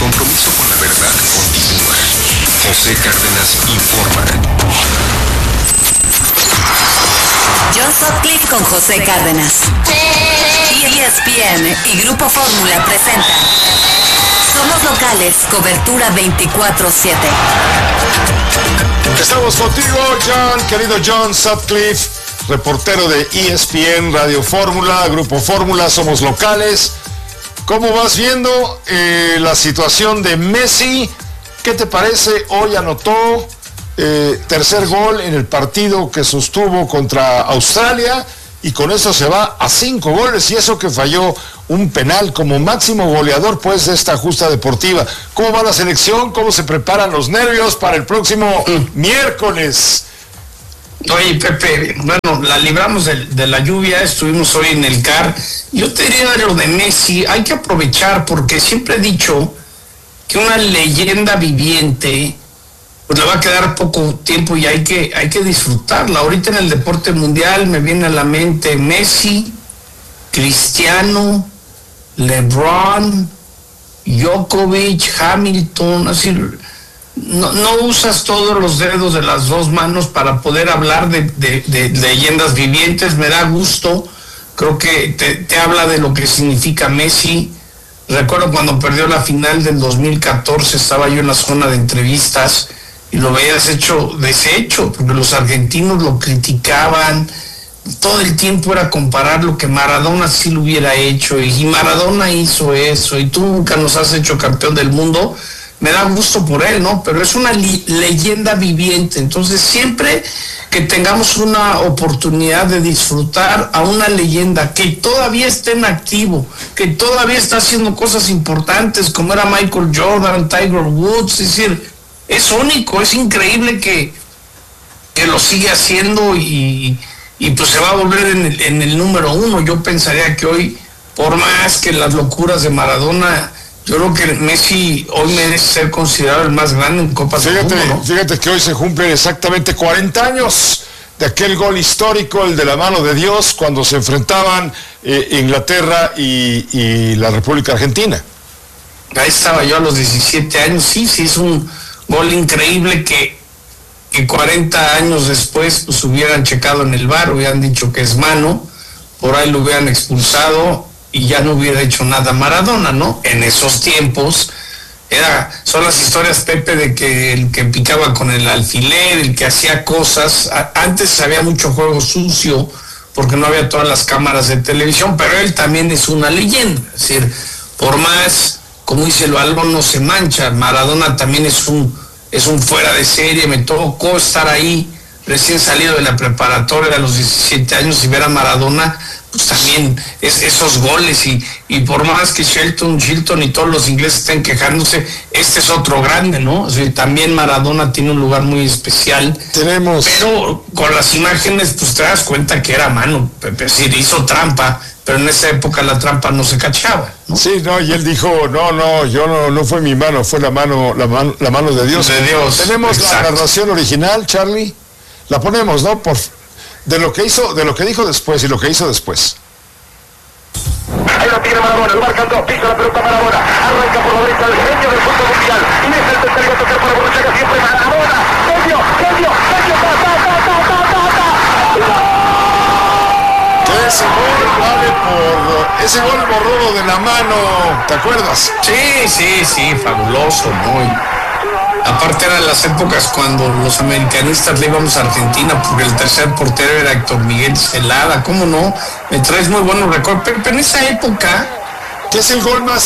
compromiso con la verdad continúa. José Cárdenas informa. John Sutcliffe con José Cárdenas. ESPN y Grupo Fórmula presentan Somos Locales, cobertura 24/7. Estamos contigo, John, querido John Sutcliffe, reportero de ESPN, Radio Fórmula, Grupo Fórmula, Somos Locales. ¿Cómo vas viendo la situación de Messi? ¿Qué te parece? Hoy anotó tercer gol en el partido que sostuvo contra Australia y con eso se va a 5 goles y eso que falló un penal como máximo goleador pues de esta justa deportiva. ¿Cómo va la selección? ¿Cómo se preparan los nervios para el próximo miércoles? Oye, Pepe, bueno, la libramos de la lluvia, estuvimos hoy en el CAR. Yo te diría lo de Messi, hay que aprovechar porque siempre he dicho que una leyenda viviente pues le va a quedar poco tiempo y hay que disfrutarla. Ahorita en el deporte mundial me viene a la mente Messi, Cristiano, LeBron, Djokovic, Hamilton, así. No usas todos los dedos de las dos manos para poder hablar de leyendas vivientes. Me da gusto, creo que te habla de lo que significa Messi. Recuerdo cuando perdió la final del 2014, estaba yo en la zona de entrevistas y lo veías deshecho, porque los argentinos lo criticaban, todo el tiempo era comparar lo que Maradona sí lo hubiera hecho, y Maradona hizo eso, y tú nunca nos has hecho campeón del mundo. Me da gusto por él, ¿no? Pero es una leyenda viviente, entonces siempre que tengamos una oportunidad de disfrutar a una leyenda que todavía está en activo, que todavía está haciendo cosas importantes, como era Michael Jordan, Tiger Woods, es decir, es único, es increíble que lo sigue haciendo y pues se va a volver en el número 1. Yo pensaría que hoy, por más que las locuras de Maradona, yo creo que Messi hoy merece ser considerado el más grande en Copas del Mundo, ¿no? Fíjate que hoy se cumplen exactamente 40 años de aquel gol histórico, el de la mano de Dios, cuando se enfrentaban Inglaterra y la República Argentina. Ahí estaba yo a los 17 años, sí, es un gol increíble que 40 años después pues hubieran checado en el VAR, hubieran dicho que es mano, por ahí lo hubieran expulsado y ya no hubiera hecho nada Maradona, ¿no? En esos tiempos son las historias, Pepe, de que el que picaba con el alfiler, el que hacía cosas. Antes había mucho juego sucio porque no había todas las cámaras de televisión, pero él también es una leyenda. Es decir, por más, como dice lo algo no se mancha, Maradona también es un fuera de serie. Me tocó estar ahí recién salido de la preparatoria a los 17 años y ver a Maradona, pues también esos goles y por más que Shilton y todos los ingleses estén quejándose, este es otro grande, ¿no? O sea, también Maradona tiene un lugar muy especial. Pero con las imágenes pues te das cuenta que era mano, Pepe, es decir, hizo trampa, pero en esa época la trampa no se cachaba, ¿no? Sí, no, y él dijo, no fue mi mano, fue la mano de Dios. De Dios. Tenemos exacto. La narración original, Charlie, la ponemos, ¿no? De lo que dijo después y lo que hizo después. Ahí lo tiene Maradona, lo marcan dos, pisa la pelota Maradona, arranca por la derecha el genio del fútbol mundial, y deja el tercer gato que para Borruchaga, siempre Maradona, genio, Que ese gol vale por ese gol borrado de la mano, ¿te acuerdas? Sí, fabuloso, muy. Aparte eran las épocas cuando los americanistas le íbamos a Argentina porque el tercer portero era Héctor Miguel Celada, ¿cómo no? Me traes muy buenos recuerdos, pero en esa época... Que es el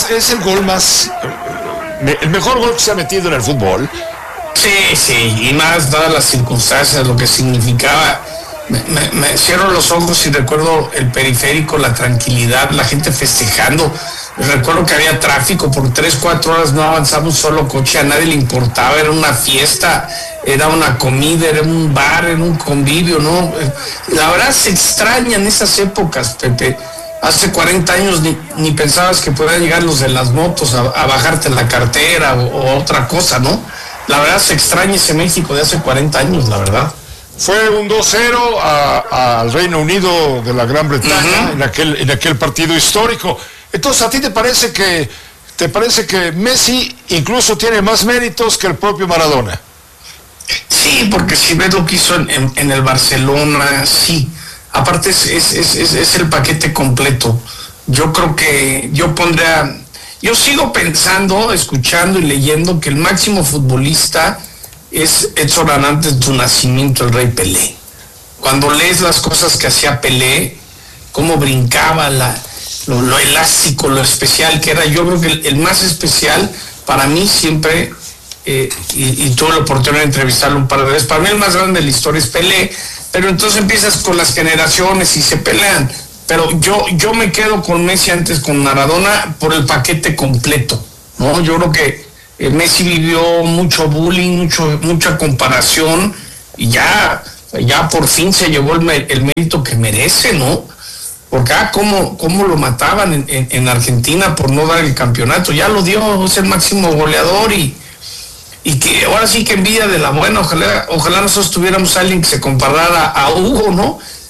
mejor gol que se ha metido en el fútbol. Sí, y más dadas las circunstancias, lo que significaba. Me cierro los ojos y recuerdo el periférico, la tranquilidad, la gente festejando. Recuerdo que había tráfico, por 3-4 horas no avanzaba un solo coche, a nadie le importaba, era una fiesta, era una comida, era un bar, era un convivio, ¿no? La verdad se extrañan esas épocas, Pepe. Hace 40 años ni pensabas que podían llegar los de las motos a bajarte la cartera o otra cosa, ¿no? La verdad se extraña ese México de hace 40 años, la verdad. Fue un 2-0 al Reino Unido de la Gran Bretaña en aquel partido histórico. Entonces, ¿a ti te parece que ¿te parece que Messi incluso tiene más méritos que el propio Maradona? Sí, porque si ves lo que hizo en el Barcelona, sí. Aparte es el paquete completo. Yo creo que yo sigo pensando, escuchando y leyendo que el máximo futbolista es Edson Arantes de su nacimiento, el Rey Pelé. Cuando lees las cosas que hacía Pelé, cómo brincaba, lo elástico, lo especial que era, yo creo que el más especial para mí siempre, y tuve la oportunidad de entrevistarlo un par de veces, para mí el más grande de la historia es Pelé, pero entonces empiezas con las generaciones y se pelean, pero yo me quedo con Messi antes con Maradona por el paquete completo, ¿no? Yo creo que Messi vivió mucho bullying, mucha comparación, y ya por fin se llevó el mérito que merece, ¿no? Porque cómo lo mataban en Argentina por no dar el campeonato, ya lo dio, es el máximo goleador, y que ahora sí que envidia de la buena, ojalá nosotros tuviéramos a alguien que se comparara a Hugo, ¿no?